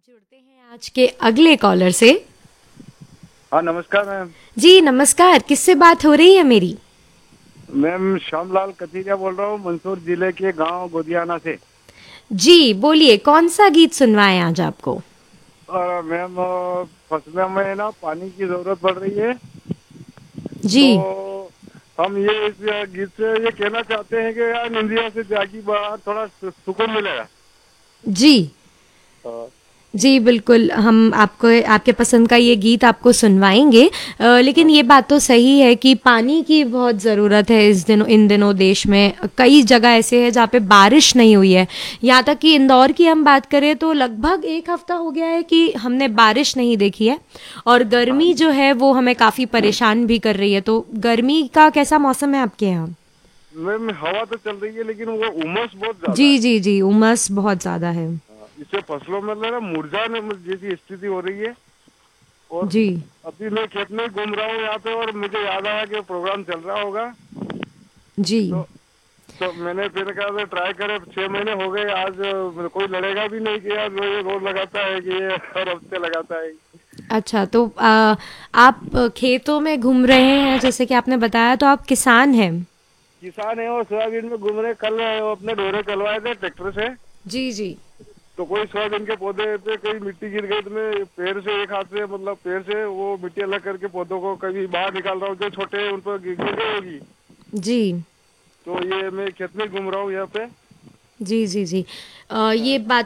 जुड़ते हैं आज के अगले कॉलर से। हाँ, नमस्कार मैम। जी नमस्कार, किससे बात हो रही है मेरी? मैम श्यामलाल कथीरिया बोल रहा हूँ, मंदसौर जिले के गांव गोदियाना से। जी बोलिए, कौन सा गीत सुनवाएं आज आपको? और मैम फसलों में ना पानी की जरूरत पड़ रही है, जी। तो हम ये इस गीत से ये कहना चाहते हैं कि यार निंदिया से जागी बाहर थोड़ा सुकून मिलेगा। जी। हाँ। जी बिल्कुल, हम आपको आपके पसंद का ये गीत आपको सुनवाएंगे। लेकिन हाँ। ये बात तो सही है कि पानी की बहुत ज़रूरत है इन दिनों देश में। कई जगह ऐसे है जहाँ पे बारिश नहीं हुई है। यहाँ तक कि इंदौर की हम बात करें तो लगभग एक हफ्ता हो गया है कि हमने बारिश नहीं देखी है। और हाँ। गर्मी जो है वो हमें काफ़ी परेशान भी कर रही है। तो गर्मी का कैसा मौसम है आपके यहाँ? मैम हवा तो चल रही है लेकिन वो उमस बहुत जी ज्यादा है। जी जी, उमस बहुत ज़्यादा है। हाँ, इससे फसलों में ना मुरझाने जैसी स्थिति हो रही है। और जी अभी मैं खेत में घूम रहा हूँ यहाँ पे, और मुझे याद आया कि प्रोग्राम चल रहा होगा, जी। तो तो मैंने फिर कहा था ट्राई करे। 6 महीने हो गए आज, कोई लड़ेगा भी नहीं कि यार वो ये रोज लगाता है कि ये हर हफ्ते लगाता है। अच्छा, तो आप खेतों में घूम रहे हैं जैसे कि आपने बताया, तो आप किसान हैं? किसान है और सोयाबीन में घूम रहे। कल वो अपने डोरे चलवाए थे ट्रैक्टर से, जी जी। तो कोई सोयाबीन के पौधे पे कहीं मिट्टी गिर गई, तो मैं पैर से एक हाथ से मतलब पैर से वो मिट्टी अलग करके पौधों को कभी बाहर निकाल रहा हूँ, जो छोटे हैं उन पर गिर गई होगी। जी तो ये मैं खेत में घूम रहा हूँ यहाँ पे। जी जी जी। ये हाँ। बात